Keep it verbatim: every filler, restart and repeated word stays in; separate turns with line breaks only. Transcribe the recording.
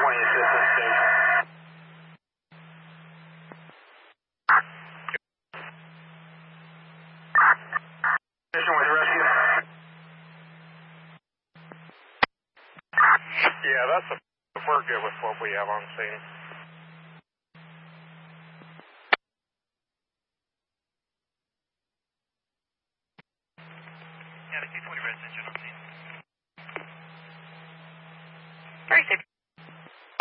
twenty assistance station. Mission with rescue.
Yeah, that's a, we're good with what we have on scene.
Yeah, the T twenty residence on scene. Very safe.